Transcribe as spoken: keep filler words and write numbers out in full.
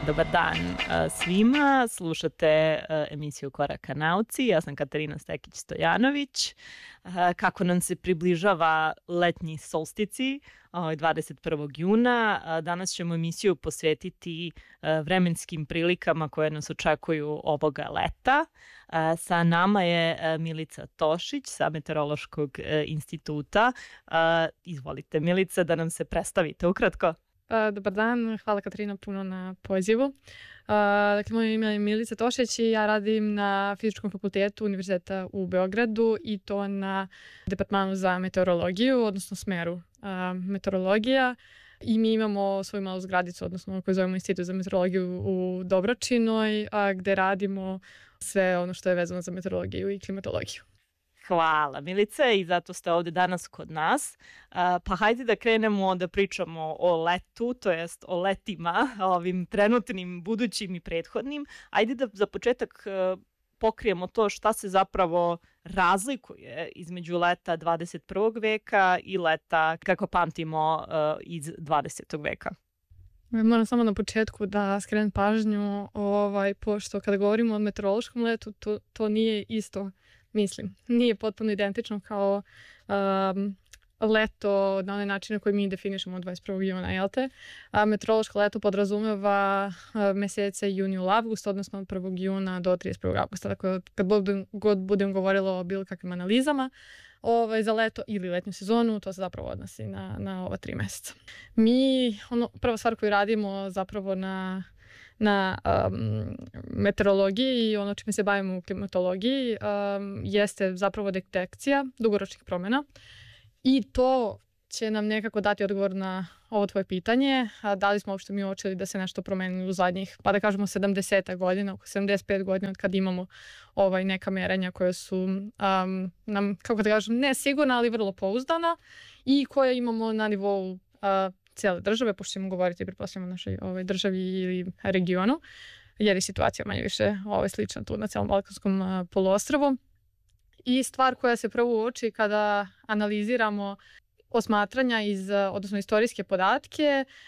Dobar dan uh, svima, slušate uh, emisiju Koraka nauci, ja sam Katarina Stekić-Stojanović. Uh, kako nam se približava letnji solstici, uh, dvadeset prvog juna, uh, danas ćemo emisiju posvetiti uh, vremenskim prilikama koje nas očekuju ovoga leta. Uh, sa nama je uh, Milica Tošić sa Meteorološkog uh, instituta. Uh, izvolite Milica da nam se predstavite ukratko. Dobar dan, hvala Katarina puno na pozivu. Uh, dakle, moje ime je Milica Tošić i ja radim na Fizičkom fakultetu Univerziteta u Beogradu i to na departmanu za meteorologiju, odnosno smeru uh, meteorologija. I mi imamo svoju malu zgradicu, odnosno koju zovemo Institut za meteorologiju u Dobračinoj, a gde radimo sve ono što je vezano za meteorologiju i klimatologiju. Hvala Milice i zato ste ovde danas kod nas. Uh, pa hajde da krenemo da pričamo o letu, to jest o letima, ovim trenutnim, budućim i prethodnim. Ajde da za početak uh, pokrijemo to šta se zapravo razlikuje između leta dvadeset prvog veka i leta kako pamtimo uh, iz dvadesetog veka. Moram samo na početku da skrenem pažnju, ovaj, pošto kada govorimo o meteorološkom letu, to, to nije isto. Mislim, nije potpuno identično kao um, leto na onaj način na koji mi definišemo od dvadeset prvog juna, jel te? A meteorološko leto podrazumeva uh, mesece jun-jul-avgust, odnosno od prvog juna do trideset prvog avgusta. Dakle, kad budem, god budem govorila o bilo kakvim analizama ovaj, za leto ili letnju sezonu, to se zapravo odnosi na, na ova tri meseca. Mi, ono, prva stvar koju radimo zapravo na na um, meteorologiji i ono čime se bavimo u klimatologiji um, jeste zapravo detekcija dugoročnih promjena i to će nam nekako dati odgovor na ovo tvoje pitanje. A da li smo uopšte mi uočili da se nešto promenilo u zadnjih, pa da kažemo sedamdeset godina, oko sedamdeset pet godina od kad imamo ovaj, neka merenja koja su um, nam, kako da kažem, ne sigurna, ali vrlo pouzdana i koje imamo na nivou uh, cijele države, pošto ćemo govoriti pretpostavljamo o našoj ovaj, državi ili regionu, jer je situacija manje više ovaj, slična tu na cijelom Balkanskom uh, poluostrvu. I stvar koja se prvo uoči kada analiziramo osmatranja iz, odnosno istorijske podatke,